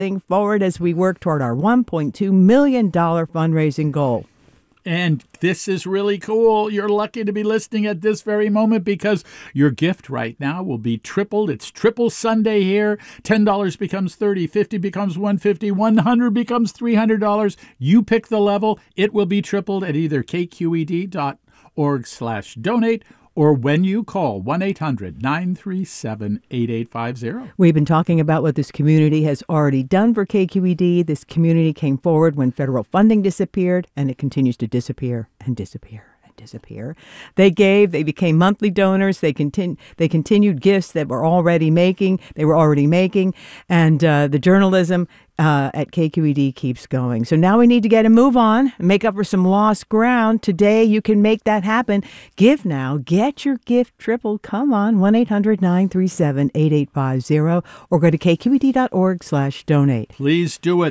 forward as we work toward our $1.2 million fundraising goal. And this is really cool. You're lucky to be listening at this very moment because your gift right now will be tripled. It's Triple Sunday here. $10 becomes $30, $50 becomes $150, $100 becomes $300. You pick the level. It will be tripled at either kqed.org/donate or when you call 1-800-937-8850. We've been talking about what this community has already done for KQED. This community came forward when federal funding disappeared, and it continues to disappear and disappear and disappear. They became monthly donors. They continued gifts that were already making, and the journalism at KQED keeps going. So now we need to get a move on, make up for some lost ground. Today you can make that happen. Give now. Get your gift tripled. Come on, 1-800-937-8850 or go to kqed.org/donate. Please do it.